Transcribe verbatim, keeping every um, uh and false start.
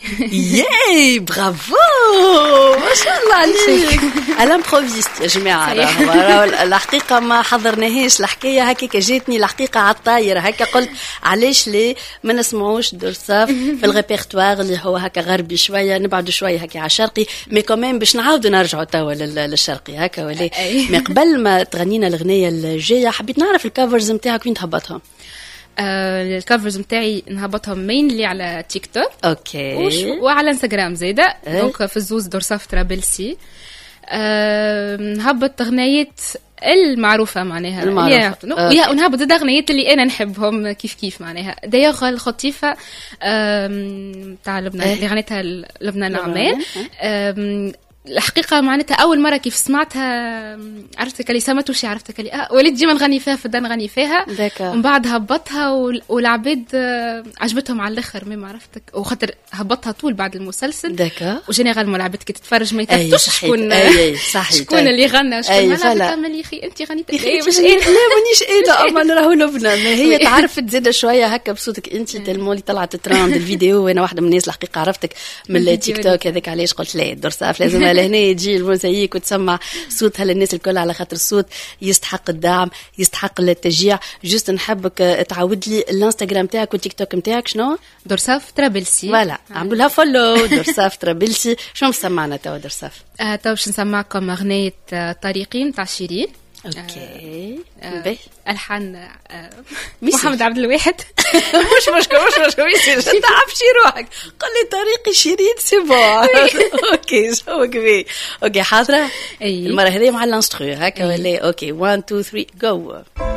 ياي برافو ما شاء الله عليك. الامبروفيست يا جماعه. الحقيقه ما حضرناهاش الحكايه هكاك جاتني الحقيقه على الطاير هكا قلت علاش ليه ما نسمعوش درساف في الريبرتوار اللي هو هكا غربي شويه نبعدوا شويه هكا على الشرقي مي كمان باش نعاودوا نرجعوا توا للشرقي هكا ولا مي قبل ما تغنينا الاغنيه الجايه حبيت نعرف الكفرز نتاعك وين تهبطهم. آه الكفرز متاعي نهبطهم مينلي على تيك توك اوكي وعلى انستغرام زيدا أه؟ دونك في الزوز درساف ترابلسي. آه نهبط اغنيات المعروفة معناها المعروفة ويا ونهبط زيدا اغنيات اللي انا نحبهم كيف كيف معناها دايوغ الخطيفة تاع لبنان اللي غنيتها لبنان عمان. الحقيقة معناتها أول مرة كيف سمعتها عرفت كلي سمت وشي عرفت كلي آه وليت ديما نغني فيها فدا نغني فيها ومن بعد هبطها والعباد عجبتهم على الآخر ما عرفتك وخاطر هبطها طول بعد المسلسل داكا وجينيرال ما العباد كي تتفرج ما يتفتش شكون شكون اللي غنى وشكون أنا بتعمل يا أخي أنت غنيتي إيه مش إيه لا مانيش إيه أما نراهو لبنان ما هي تعرفت زيادة شوية هكا بصوتك أنت تلمو اللي طلعت تراند الفيديو وأنا واحدة من الناس الحقيقة عرفتك من التيك توك هذاك علاش قلت لا درساف لازم لهنا يجي الموزايك وتسمع صوتها للناس الكل على خاطر الصوت يستحق الدعم يستحق التشجيع. جست نحبك تعاود لي الانستغرام تاعك والتيك توك نتاعك شنو؟ درساف ترابلسي فوالا عملوا لها فولو درساف ترابلسي. شنو مسمعنا توا درساف؟ آه تو باش نسمعكم اغنيه طريقين تاع شيرين. اوكي آه آه الحان آه محمد عبد الواحد. مش مشكل مش مشكل يصير تعبشي روحك قل لي طريقي شيرين سي بون. اوكي شو كبير اوكي حاضره المره هذه مع الانسترو هكا ولا اوكي واحد اثنين ثلاثة جو.